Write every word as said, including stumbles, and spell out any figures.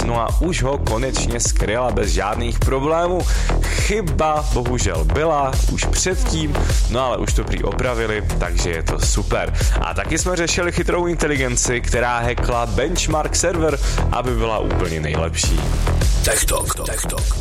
no a už ho konečně skryla bez žádných problémů. Chyba bohužel byla už předtím, no ale už to prý opravili, takže je to super. A taky jsme řešili chytrou inteligenci, která hackla benchmark server, aby byla úplně nejlepší. Tech Talk, Tech Talk.